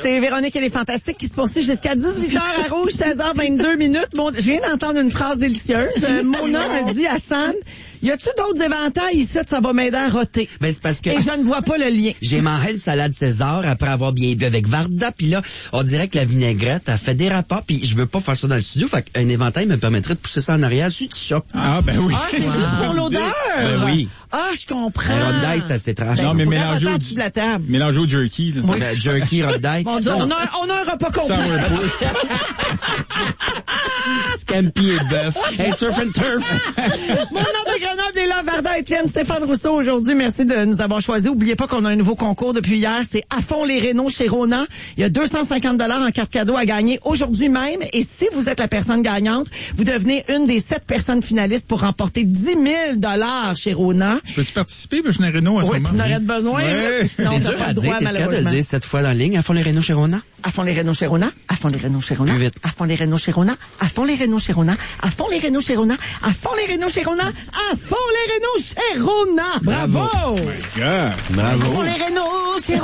C'est Véronique et les Fantastiques qui se poursuit jusqu'à 18h à Rouge, 16h22 minutes. Bon, je viens d'entendre une phrase délicieuse. Mona a dit à San, y a-tu d'autres éventails ici? Ça va m'aider à roter. Ben, c'est parce que... Et je ne vois pas le lien. J'ai mangé une salade César après avoir bien bu avec Varda, puis là, on dirait que la vinaigrette a fait des rapports, puis je veux pas faire ça dans le studio, fait qu'un éventail me permettrait de pousser ça en arrière sur du chat. Ah, ben oui. Ah, c'est juste pour l'odeur. Ben oui. Ah, je comprends. Un hot dye, c'est assez trash. Non, mais mélanger au-dessus de la table. Mélanger au jerky. Là, oui. Jerky, hot dye. Mon Dieu, on a un repas complet. Sourpuss. Scampi et bœuf. Hey, surf and turf. Mon nom de Grenoble est là, Varda, Étienne, Stéphane Rousseau aujourd'hui. Merci de nous avoir choisis. N'oubliez pas qu'on a un nouveau concours depuis hier. C'est à fond les rénaux chez Rona. Il y a 250 $ en carte cadeau à gagner aujourd'hui même. Et si vous êtes la personne gagnante, vous devenez une des 7 personnes finalistes pour remporter 10 000 $ chez Rona. Peux-tu participer? Je suis un réno à ce moment. Oui, tu n'aurais besoin. Ouais. Non, c'est dur à dire. T'es capable de le dire 7 fois dans la ligne. À fond les rénaux chez Rona? À fond les rénaux chez Rona. À fond les rénaux chez Rona. Plus vite. À fond les rénaux chez Rona. À fond les rénaux chez Rona. À fond les rénaux chez Rona. À fond les rénaux chez Rona. À fond les rénaux chez Rona. Bravo! Oh my God. Bravo. À fond les rénaux chez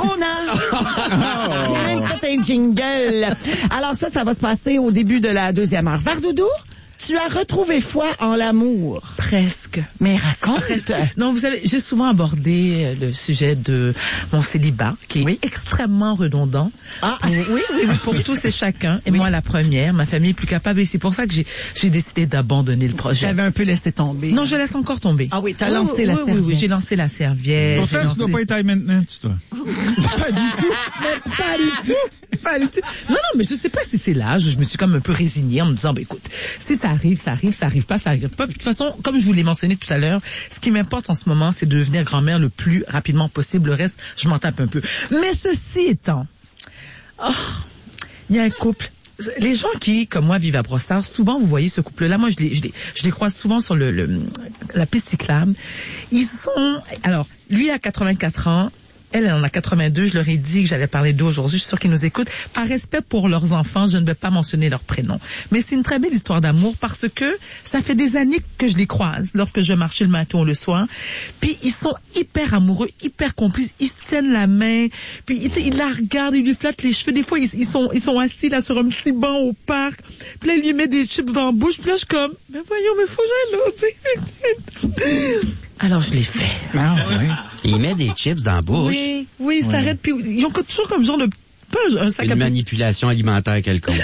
Rona. J'ai même fait un jingle. Alors ça va se passer au début de la deuxième heure. Vardoudou, tu as retrouvé foi en l'amour. Presque. Mais raconte. Non, vous savez, j'ai souvent abordé le sujet de mon célibat, qui est extrêmement redondant. Ah. Oui, pour tous et chacun. Et moi, la première, ma famille est plus capable. Et c'est pour ça que j'ai décidé d'abandonner le projet. J'avais un peu laissé tomber. Non, je laisse encore tomber. Ah oui, t'as lancé la serviette. Oui, j'ai lancé la serviette. Pourtant, tu dois pas être high maintenance, toi. Pas du tout. Mais pas du tout. Pas du tout. Non, mais je sais pas si c'est l'âge. Je me suis comme un peu résignée en me disant, écoute, si ça arrive, ça arrive, ça arrive pas, ça arrive pas. De toute façon, comme je vous l'ai mentionné tout à l'heure, ce qui m'importe en ce moment, c'est de devenir grand-mère le plus rapidement possible. Le reste, je m'en tape un peu. Mais ceci étant, il y a un couple. Les gens qui, comme moi, vivent à Brossard, souvent, vous voyez ce couple-là. Moi, je les croise souvent sur la piste cyclable. Alors, lui a 84 ans. Elle en a 82. Je leur ai dit que j'allais parler d'eux aujourd'hui. Je suis sûre qu'ils nous écoutent. Par respect pour leurs enfants, je ne vais pas mentionner leur prénom. Mais c'est une très belle histoire d'amour parce que ça fait des années que je les croise lorsque je marchais le matin ou le soir. Puis ils sont hyper amoureux, hyper complices. Ils se tiennent la main. Puis il la regarde, il lui flatte les cheveux. Des fois, ils sont assis là sur un petit banc au parc. Puis là, il lui met des chips dans la bouche. Puis là, je suis comme, mais voyons, mais faut que j'aille là. Alors, je l'ai fait. Ah, ouais. Il met des chips dans la bouche. Oui, il s'arrête. Puis ils ont toujours comme genre de... un sac Une manipulation alimentaire quelconque.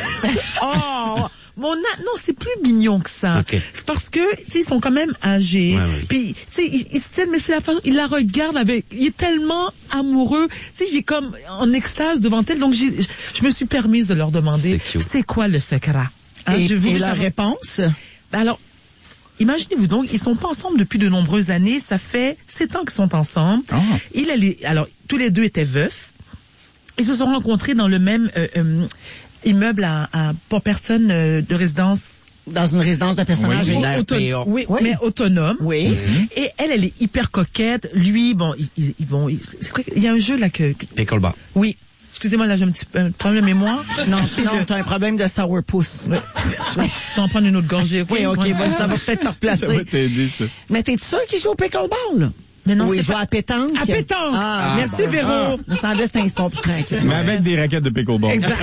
Non, c'est plus mignon que ça. Okay. C'est parce que, ils sont quand même âgés. Ouais. Puis, ils se tiennent, mais c'est la façon, il la regarde il est tellement amoureux. J'ai comme en extase devant elle. Donc, je me suis permise de leur demander, c'est quoi le secret? Et la réponse? Alors, imaginez-vous donc, ils sont pas ensemble depuis de nombreuses années. Ça fait 7 ans qu'ils sont ensemble. Alors, tous les deux étaient veufs. Ils se sont rencontrés dans le même immeuble pour personnes de résidence. Dans une résidence de personnes âgées. Oui, mais autonome. Oui. Et elle est hyper coquette. Lui, bon, ils vont... C'est quoi? Il y a un jeu là que... Pickleball. Oui. Excusez-moi, là, j'ai un petit problème de mémoire. Non, t'as un problème de sourpuss. Oui. Je vais en prendre une autre gorgée. Oui, OK, ça va peut-être te replacer. Ça va t'aider, ça. Mais t'es-tu sûr qu'il joue au pickleball, là? Mais non, oui, c'est joue pas... à pétanque. À pétanque. Merci, Véro. Me semblait que c'était un sport plus tranquille. Mais avec des raquettes de pickleball. Exact.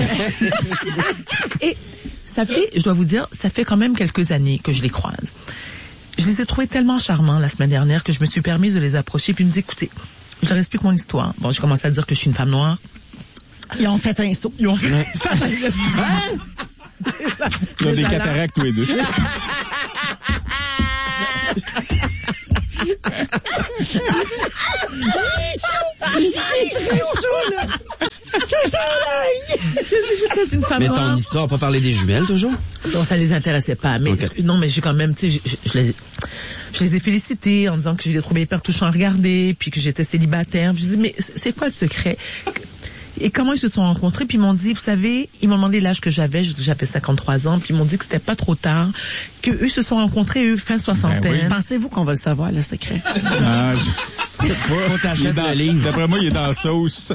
Et ça fait, je dois vous dire, ça fait quand même quelques années que je les croise. Je les ai trouvés tellement charmants la semaine dernière que je me suis permise de les approcher puis me dire, écoutez, je leur explique mon histoire. Bon, j'ai commencé à dire que je suis une femme noire. Ils ont fait un saut. Ils ont des cataractes tous les deux. Une femme mais noire. ton histoire, pas parler des jumelles, toujours? Non, ça les intéressait pas. Mais non, mais j'ai quand même, tu sais, je les ai félicités en disant que je les ai trouvés hyper touchants à regarder, puis que j'étais célibataire. Je dis, mais c'est quoi le secret? Et comment ils se sont rencontrés, puis ils m'ont dit, vous savez, ils m'ont demandé l'âge que j'avais 53 ans, puis ils m'ont dit que c'était pas trop tard, que eux se sont rencontrés, fin soixantaine. Ben oui. Pensez-vous qu'on va le savoir, le secret? Ah, je sais pas. D'après moi, il est dans la sauce.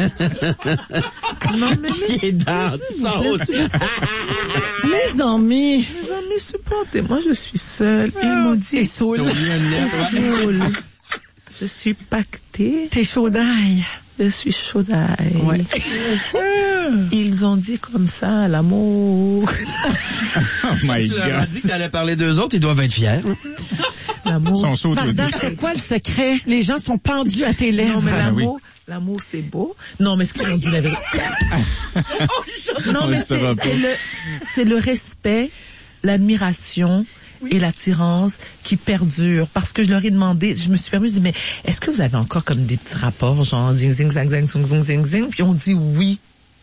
Non, mais Il est dans la sauce. Mes amis, supportez-moi, je suis seule. Et ils m'ont dit, t'es saoul. je suis pactée. T'es chaud d'ail. Je suis chaudaille. Ouais. Ils ont dit comme ça, l'amour. Oh my Tu leur as God. dit que t'allais parler d'eux autres, ils doivent être fiers. L'amour. Son saut Varda, c'est quoi le secret? Les gens sont pendus à tes lèvres. Non, mais Ah, l'amour, l'amour, c'est beau. Non, mais ce qu'ils ont dit la vérité. Non, On mais le saura pas. c'est le respect, l'admiration et l'attirance qui perdurent. Parce que je leur ai demandé, je me suis permis de dire, mais est-ce que vous avez encore comme des petits rapports, genre zing, zing, zang, zang, zing, zing, zing, zing? Puis on dit oui.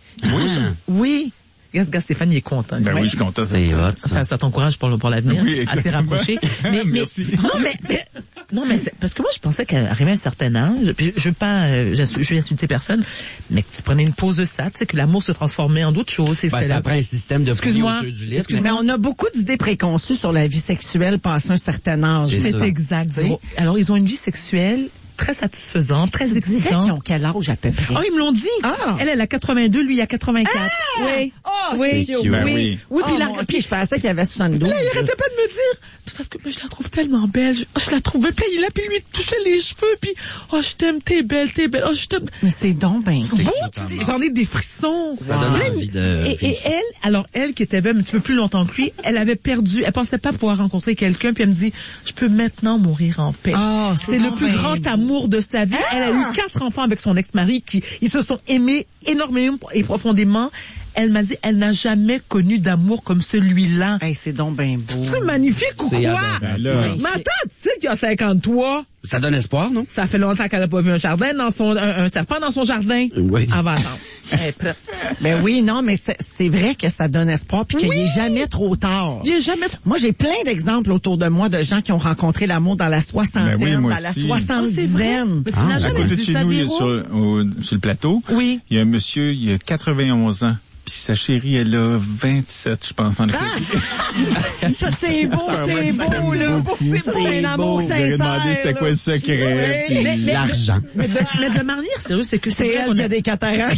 Oui. Regarde, Stéphane, il est content. Ben oui, je suis content. C'est hot, ça. Ça t'encourage pour l'avenir, Oui, assez exactement. rapproché. Merci. Non, mais c'est, parce que moi, je pensais qu'à arriver à un certain âge, puis je veux pas, je vais insulter personne, mais que tu prenais une pause de ça, tu sais, que l'amour se transformait en d'autres choses. Ben, ça prend un système de prix Excuse-moi. au-dessus du lit. Mais on a beaucoup d'idées préconçues sur la vie sexuelle passé un certain âge. C'est C'est ça. exact. Alors, ils ont une vie sexuelle très satisfaisante, très Tu dirais excitante. qu'ils ont quel âge à peu près? Oh, ils me l'ont dit. Ah. Elle a 82, lui, il a 84. Oui. Oh, Oui. c'est cute. Ben oui. oui. Oui, puis Oh, la, mon- puis je pensais qu'il y avait 72. là, il arrêtait pas de me dire, parce que je la trouve tellement belle, je la trouvais, puis il a puis lui touchait les cheveux, puis oh, je t'aime, t'es belle, oh, je t'aime. Mais c'est donc ben C'est Bon, cute, tu dis, hein. j'en ai des frissons. Ça donne Là, envie de et vivre ça. elle qui était belle un petit peu plus longtemps que lui, elle avait perdu, elle pensait pas pouvoir rencontrer quelqu'un, puis elle me dit, je peux maintenant mourir en paix. Ah, C'est le plus grand amour de sa vie. Elle a eu 4 enfants avec son ex-mari ils se sont aimés énormément et profondément. Elle m'a dit, elle n'a jamais connu d'amour comme celui-là. Hey, c'est donc ben beau. C'est magnifique ou C'est quoi? adorable. Ben là, Mais attends, tu sais qu'il y a 53. Ça donne espoir, non? Ça fait longtemps qu'elle n'a pas vu un jardin un serpent dans son jardin. Oui. Elle va attendre. Elle est prête. Ben oui, non, mais c'est vrai que ça donne espoir puis qu'il n'est jamais trop tard. Il est jamais Moi, j'ai plein d'exemples autour de moi de gens qui ont rencontré l'amour dans la soixantaine, Ben oui, moi dans la aussi. soixantaine. Mais tu n'as à jamais côté de dit chez ça, nous, Véro? sur le plateau, Oui. il y a un monsieur, il a 91 ans. Puis sa chérie, elle a 27, je pense, en effet. Ça, c'est beau, c'est beau, là. beaucoup. Ça, c'est un amour J'aurais sincère. demandé c'était là. quoi le secret. Oui. puis- L'argent. Mais de manière sérieuse, c'est que C'est vrai elle qu'on qui a des cataractes.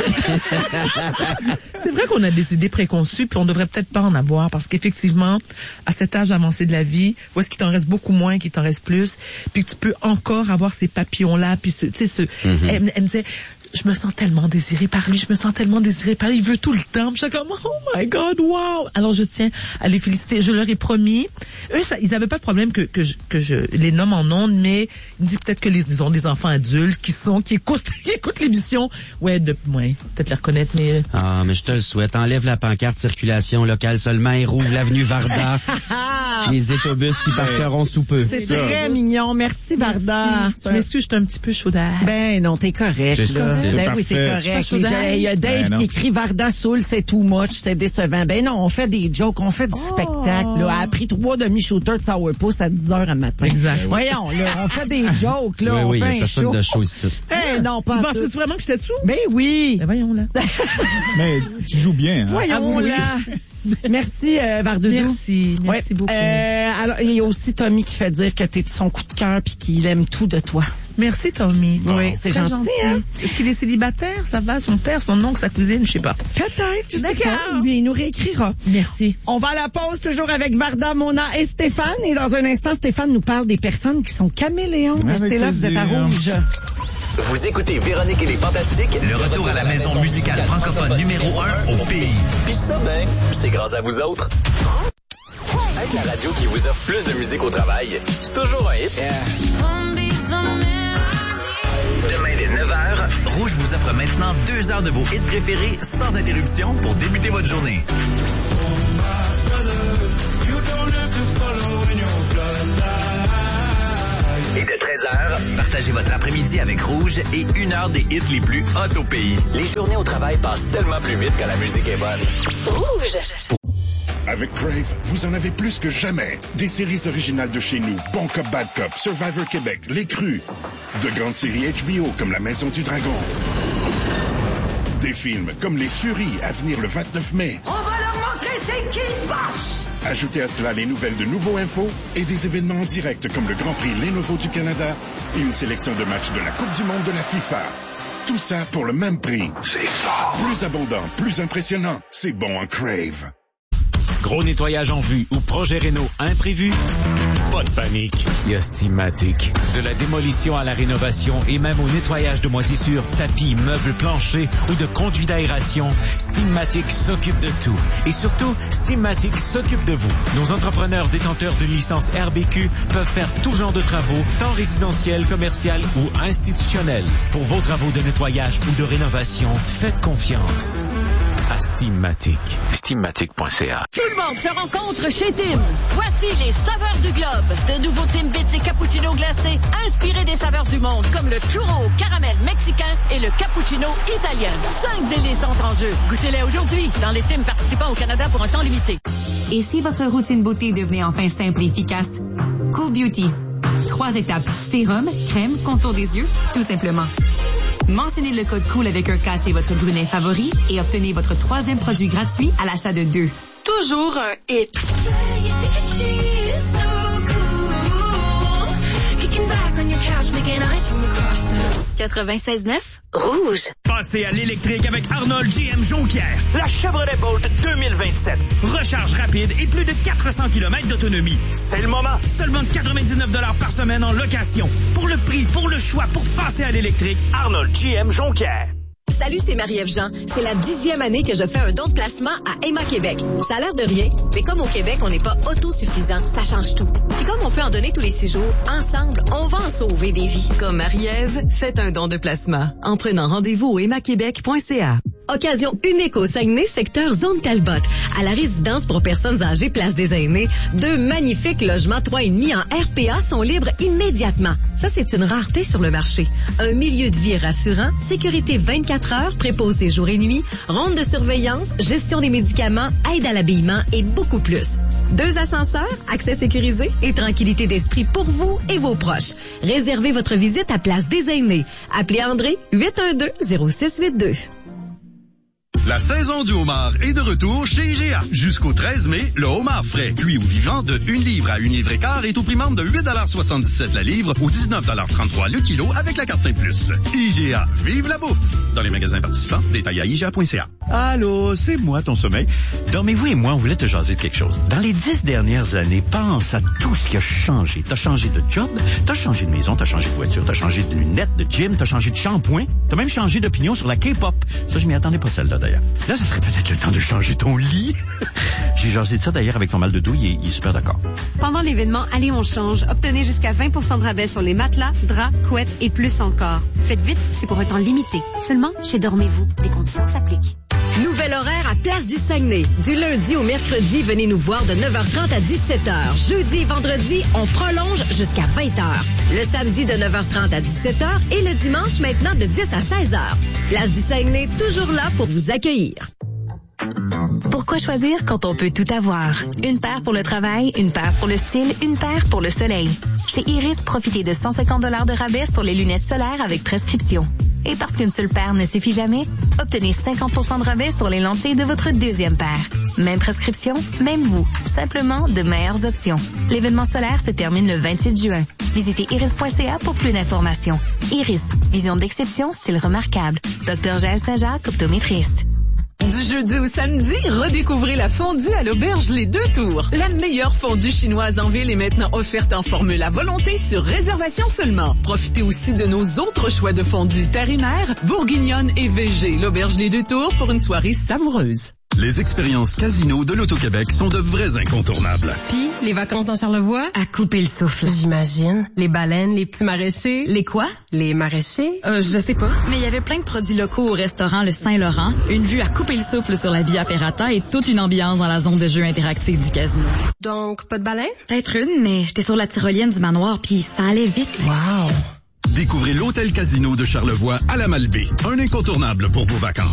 c'est vrai qu'on a des idées préconçues, puis on devrait peut-être pas en avoir, parce qu'effectivement, à cet âge avancé de la vie, où est-ce qu'il t'en reste beaucoup moins, qu'il t'en reste plus, puis que tu peux encore avoir ces papillons-là, puis elle me disait, je me sens tellement désirée par lui, il veut tout le temps. Puis j'étais comme, oh my God, wow! Alors je tiens à les féliciter. Je leur ai promis. Eux, ils avaient pas de problème que je les nomme en ondes, mais ils me disent peut-être que ils ont des enfants adultes qui écoutent l'émission. Ouais, peut-être les reconnaître, mais Ah, mais je te le souhaite. Enlève la pancarte circulation locale seulement et rouvre l'avenue Varda. Les autobus qui partiront sous peu. C'est très mignon. Merci, Varda. je m'excuse, je suis un petit peu chaudaire. Ben non, t'es correct. C'est Là. ça, c'est Ben oui, t'es parfait. correct. Je suis pas chaudaire. Il y a Dave Ben non. qui écrit Varda Soul, c'est too much, c'est décevant. Ben non, on fait des jokes, on fait du spectacle. Là. Elle a pris 3 demi-shooters de sourpuss à 10h le matin. Exact. Voyons, là, on fait des jokes, là. Oui, on il y fait a un personne show. de chaud ici. Ben non, pas Tu en pensais tout. vraiment que j'étais sous? Ben oui. Ben voyons, là. Mais tu joues bien, hein? Voyons, Ah oui. là. Merci, Vardoudou. Merci Ouais. beaucoup. Alors, il y a aussi Tommy qui fait dire que t'es son coup de cœur puis qu'il aime tout de toi. Merci, Tommy. Oui, c'est Très gentil, hein? Est-ce qu'il est célibataire? Ça va? Son père, son oncle, sa cousine? Je sais pas. Peut-être, je sais D'accord. pas. Il nous réécrira. Merci. On va à la pause toujours avec Varda, Mona et Stéphane. Et dans un instant, Stéphane nous parle des personnes qui sont caméléons. Avec Restez là, vous êtes à plaisir. Rouge. Vous écoutez Véronique et les Fantastiques. Le retour à la maison musicale francophone numéro 1 au pays. Puis ça, ben, c'est grâce à vous autres. Avec la radio qui vous offre plus de musique au travail, c'est toujours un hit. Demain dès 9h, Rouge vous offre maintenant 2 heures de vos hits préférés sans interruption pour débuter votre journée. Et de 13h, partagez votre après-midi avec Rouge et 1 heure des hits les plus hot au pays. Les journées au travail passent tellement plus vite quand la musique est bonne. Avec Crave, vous en avez plus que jamais. Des séries originales de chez nous, Bon Cop, Bad Cop, Survivor Québec, Les Crus. De grandes séries HBO comme La Maison du Dragon. Des films comme Les Furies à venir le 29 mai. On va leur montrer c'est qui le boss! Ajoutez à cela les nouvelles de Nouveau Info et des événements en direct comme le Grand Prix Lenovo du Canada et une sélection de matchs de la Coupe du Monde de la FIFA. Tout ça pour le même prix. C'est fort. Plus abondant, plus impressionnant. C'est bon en Crave. Gros nettoyage en vue ou projet réno imprévu? Pas de panique, il y a Steamatic. De la démolition à la rénovation et même au nettoyage de moisissures, tapis, meubles, planchers ou de conduits d'aération, Steamatic s'occupe de tout. Et surtout, Steamatic s'occupe de vous. Nos entrepreneurs détenteurs d'une licence RBQ peuvent faire tout genre de travaux, tant résidentiels, commercial ou institutionnels. Pour vos travaux de nettoyage ou de rénovation, faites confiance à Steamatic. Steamatic.ca. Tout le monde se rencontre chez Tim. Voici les saveurs du globe. De nouveaux Timbits et cappuccino glacés inspirés des saveurs du monde, comme le churro au caramel mexicain et le cappuccino italien. 5 délices entrent en jeu. Goûtez-les aujourd'hui dans les Tims participants au Canada pour un temps limité. Et si votre routine beauté devenait enfin simple et efficace? Cool Beauty. 3 étapes. Sérum, crème, contour des yeux, tout simplement. Mentionnez le code COOL avec un K chez votre brunet favori et obtenez votre 3e produit gratuit à l'achat de 2. Toujours un hit. 96.9 Rouge. Passez à l'électrique avec Arnold GM Jonquière. La Chevrolet Bolt 2027. Recharge rapide et plus de 400 km d'autonomie. C'est le moment. Seulement 99 $ par semaine en location. Pour le prix, pour le choix, pour passer à l'électrique, Arnold GM Jonquière. Salut, c'est Marie-Ève Jean. C'est la 10e année que je fais un don de placement à Emma Québec. Ça a l'air de rien, mais comme au Québec, on n'est pas autosuffisant, ça change tout. Puis comme on peut en donner tous les 6 jours, ensemble, on va en sauver des vies. Comme Marie-Ève, faites un don de placement en prenant rendez-vous au emmaquebec.ca. Occasion unique au Saguenay, secteur Zone Talbot. À la résidence pour personnes âgées, place des aînés, 2 magnifiques logements 3,5 en RPA sont libres immédiatement. Ça, c'est une rareté sur le marché. Un milieu de vie rassurant, sécurité 24 heures, préposé jour et nuit, ronde de surveillance, gestion des médicaments, aide à l'habillement et beaucoup plus. 2 ascenseurs, accès sécurisé et tranquillité d'esprit pour vous et vos proches. Réservez votre visite à Place des Aînés. Appelez André 812-0682. La saison du homard est de retour chez IGA. Jusqu'au 13 mai, le homard frais, cuit ou vivant de 1 livre à 1 livre et quart est au prix membre de 8,77 la livre ou 19,33 le kilo avec la carte Saint-Plus. IGA, vive la bouffe! Dans les magasins participants, détails à IGA.ca. Allô, c'est moi, ton sommeil. Dormez-vous et moi, on voulait te jaser de quelque chose. Dans les 10 dernières années, pense à tout ce qui a changé. T'as changé de job, t'as changé de maison, t'as changé de voiture, t'as changé de lunettes, de gym, t'as changé de shampoing, t'as même changé d'opinion sur la K-pop. Ça, je m'y attendais pas celle-là, d'ailleurs. Là, ça serait peut-être le temps de changer ton lit. J'ai jasé de ça d'ailleurs avec ton mal de dos, il est super d'accord. Pendant l'événement Allez, on change, obtenez jusqu'à 20 % de rabais sur les matelas, draps, couettes et plus encore. Faites vite, c'est pour un temps limité. Seulement chez Dormez-vous, des conditions s'appliquent. Nouvel horaire à Place du Saguenay. Du lundi au mercredi, venez nous voir de 9h30 à 17h. Jeudi et vendredi, on prolonge jusqu'à 20h. Le samedi de 9h30 à 17h et le dimanche maintenant de 10 à 16h. Place du Saguenay, toujours là pour vous accueillir. Pourquoi choisir quand on peut tout avoir? Une paire pour le travail, une paire pour le style, une paire pour le soleil. Chez Iris, profitez de 150 $ de rabais sur les lunettes solaires avec prescription. Et parce qu'une seule paire ne suffit jamais, obtenez 50 % de rabais sur les lentilles de votre 2e paire. Même prescription, même vous. Simplement de meilleures options. L'événement solaire se termine le 28 juin. Visitez iris.ca pour plus d'informations. Iris, vision d'exception, style remarquable. Dr. Jaël Saint-Jacques, optométriste. Du jeudi au samedi, redécouvrez la fondue à l'auberge Les Deux Tours. La meilleure fondue chinoise en ville est maintenant offerte en formule à volonté sur réservation seulement. Profitez aussi de nos autres choix de fondue terre et mer, bourguignonne et végé. L'auberge Les Deux Tours pour une soirée savoureuse. Les expériences casino de l'Auto-Québec sont de vrais incontournables. Puis, les vacances dans Charlevoix, à couper le souffle. J'imagine. Les baleines, les petits maraîchers. Les quoi? Les maraîchers? Je sais pas. Mais il y avait plein de produits locaux au restaurant Le Saint-Laurent, une vue à couper le souffle sur la Via Ferrata et toute une ambiance dans la zone de jeu interactive du casino. Donc, pas de baleines? Peut-être une, mais j'étais sur la tyrolienne du manoir puis ça allait vite. Wow! Découvrez l'Hôtel Casino de Charlevoix à la Malbaie. Un incontournable pour vos vacances.